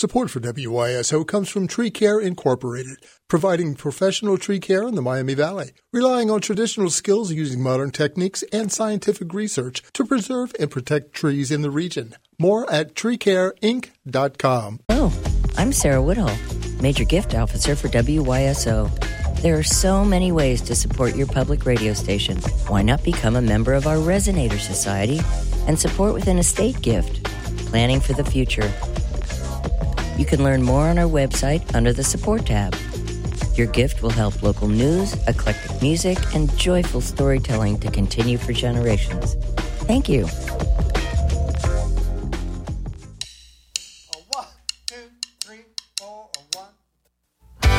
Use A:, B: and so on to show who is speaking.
A: Support for WYSO comes from Tree Care Incorporated, providing professional tree care in the Miami Valley, relying on traditional skills using modern techniques and scientific research to preserve and protect trees in the region. More at treecareinc.com.
B: Oh, I'm Sarah Woodhull, Major Gift Officer for WYSO. There are so many ways to support your public radio station. Why not become a member of our Resonator Society and support with an estate gift? Planning for the future. You can learn more on our website under the Support tab. Your gift will help local news, eclectic music, and joyful storytelling to continue for generations. Thank you.